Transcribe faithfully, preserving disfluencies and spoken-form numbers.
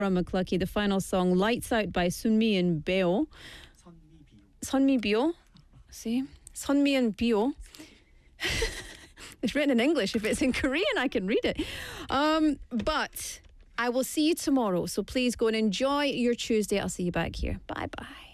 From McClucky, the final song, Lights Out by Sunmi and Beo. Sunmi Bio. See? Sunmi and Bio. It's written in English. If it's in Korean, I can read it. Um, but I will see you tomorrow. So please go and enjoy your Tuesday. I'll see you back here. Bye-bye.